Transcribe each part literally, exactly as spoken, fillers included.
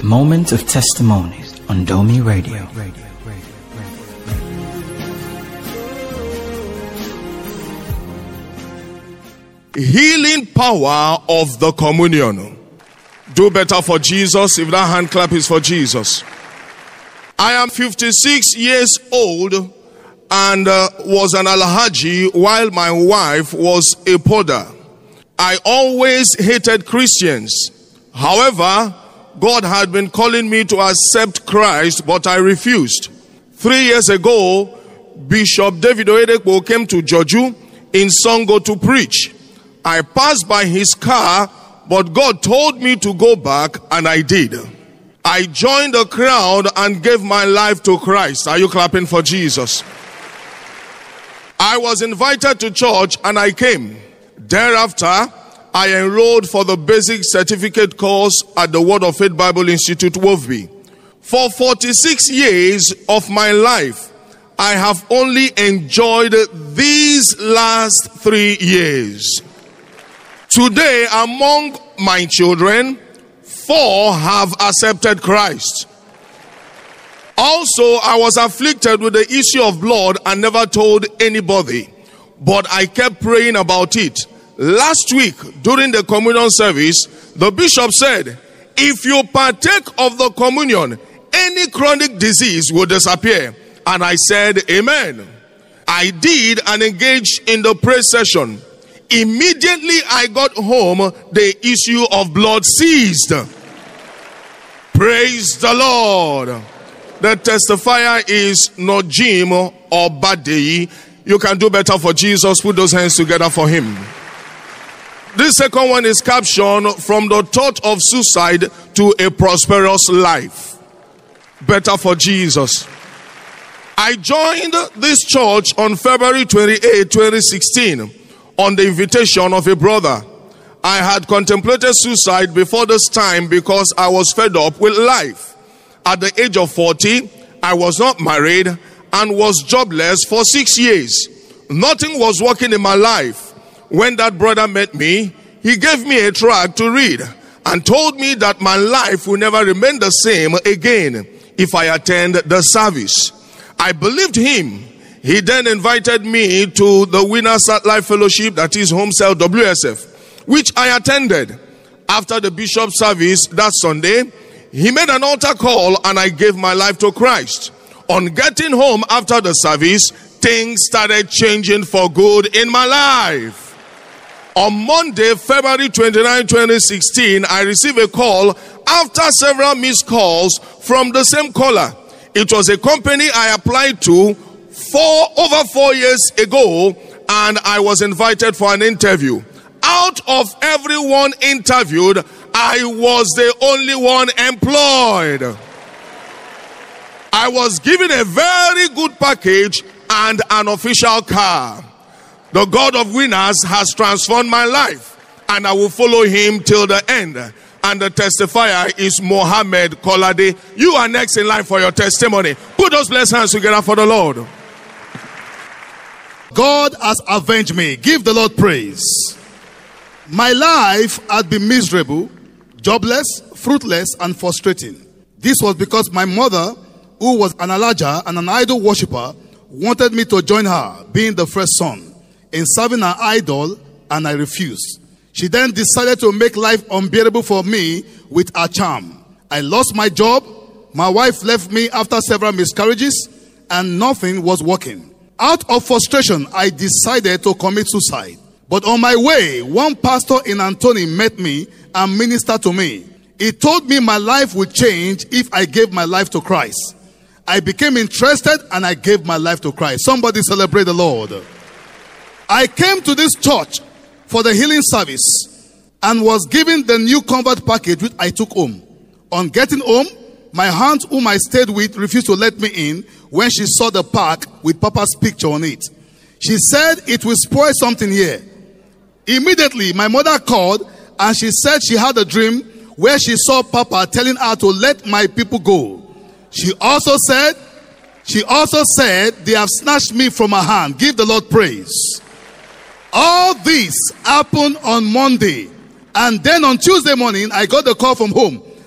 Moment of Testimonies on Domi Radio. Healing power of the communion. Do better for Jesus if that hand clap is for Jesus. I am fifty-six years old and uh, was an Alhaji while my wife was a podder. I always hated Christians. However, God had been calling me to accept Christ, but I refused. Three years ago, Bishop David Oyedepo came to Joju in Songo to preach. I passed by his car, but God told me to go back, and I did. I joined the crowd and gave my life to Christ. Are you clapping for Jesus? I was invited to church, and I came. Thereafter, I enrolled for the basic certificate course at the Word of Faith Bible Institute, Wolfby. For forty-six years of my life, I have only enjoyed these last three years. Today, among my children, four have accepted Christ. Also, I was afflicted with the issue of blood and never told anybody, but I kept praying about it. Last week, during the communion service, the bishop said, if you partake of the communion, any chronic disease will disappear. And I said, amen. I did and engaged in the prayer session. Immediately I got home, the issue of blood ceased. Praise the Lord. The testifier is Nojim Obadei. You can do better for Jesus. Put those hands together for him. This second one is captioned from the thought of suicide to a prosperous life. Better for Jesus. I joined this church on February twenty-eighth, twenty sixteen on the invitation of a brother. I had contemplated suicide before this time because I was fed up with life. At the age of forty, I was not married and was jobless for six years. Nothing was working in my life. When that brother met me, he gave me a tract to read and told me that my life will never remain the same again if I attend the service. I believed him. He then invited me to the Winners at Life Fellowship, that is Home Cell W S F, which I attended. After the bishop's service that Sunday, he made an altar call and I gave my life to Christ. On getting home after the service, things started changing for good in my life. On Monday, February twenty-ninth, twenty sixteen, I received a call after several missed calls from the same caller. It was a company I applied to four, over four years ago, and I was invited for an interview. Out of everyone interviewed, I was the only one employed. I was given a very good package and an official car. The God of Winners has transformed my life, and I will follow him till the end. And the testifier is Mohammed Kolade. You are next in line for your testimony. Put those blessed hands together for the Lord. God has avenged me. Give the Lord praise. My life had been miserable, jobless, fruitless, and frustrating. This was because my mother, who was an Alaja and an idol worshiper, wanted me to join her, being the first son, in serving her idol, and I refused. She then decided to make life unbearable for me with her charm. I lost my job. My wife left me after several miscarriages, and nothing was working. Out of frustration, I decided to commit suicide. But on my way, one pastor in Antony met me and ministered to me. He told me my life would change if I gave my life to Christ. I became interested and I gave my life to Christ. Somebody celebrate the Lord. I came to this church for the healing service and was given the new convert package which I took home. On getting home, my aunt, whom I stayed with, refused to let me in when she saw the pack with Papa's picture on it. She said it will spoil something here. Immediately, my mother called and she said she had a dream where she saw Papa telling her to let my people go. She also said, she also said, they have snatched me from her hand. Give the Lord praise. All this happened on Monday. And then on Tuesday morning, I got the call from home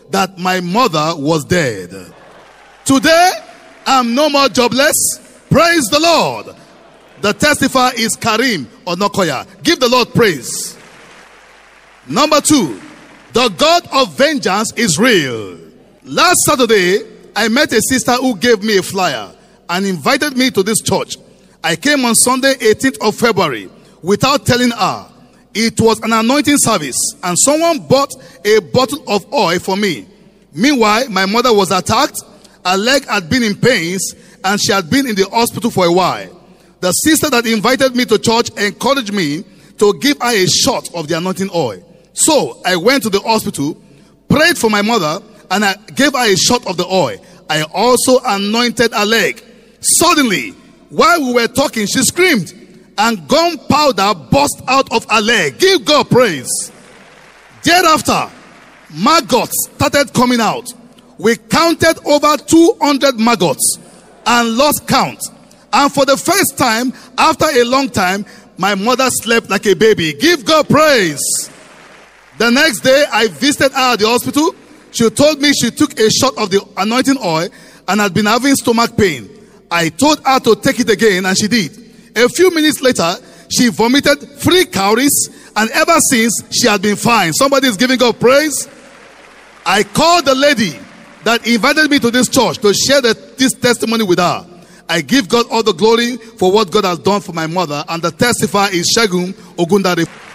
that my mother was dead. Today, I'm no more jobless. Praise the Lord. The testifier is Karim Onokoya. Give the Lord praise. Number two, the God of vengeance is real. Last Saturday, I met a sister who gave me a flyer and invited me to this church. I came on Sunday, eighteenth of February, without telling her. It was an anointing service, and someone bought a bottle of oil for me. Meanwhile, my mother was attacked. Her leg had been in pains, and she had been in the hospital for a while. The sister that invited me to church encouraged me to give her a shot of the anointing oil. So I went to the hospital, prayed for my mother, and I gave her a shot of the oil. I also anointed her leg. Suddenly, while we were talking, she screamed, and gunpowder burst out of her leg. Give God praise. Thereafter, maggots started coming out. We counted over two hundred maggots and lost count. And for the first time, after a long time, my mother slept like a baby. Give God praise. The next day, I visited her at the hospital. She told me she took a shot of the anointing oil and had been having stomach pain. I told her to take it again, and she did. A few minutes later, she vomited three cowries, and ever since, she had been fine. Somebody is giving God praise. I called the lady that invited me to this church to share the, this testimony with her. I give God all the glory for what God has done for my mother, and the testifier is Shagun Ogundare.